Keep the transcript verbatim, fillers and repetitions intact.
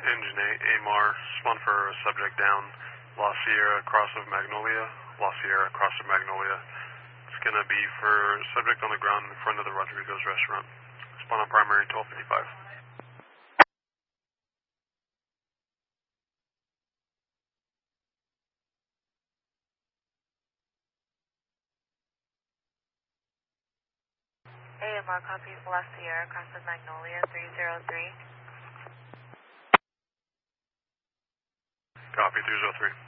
Engine eight, A M R, spawn for a subject down, La Sierra, cross of Magnolia, La Sierra, cross of Magnolia. It's going to be for subject on the ground in front of the Rodrigo's restaurant. Spawn on primary twelve fifty-five. A M R copies La Sierra, cross of Magnolia, three zero three. Copy, three zero three.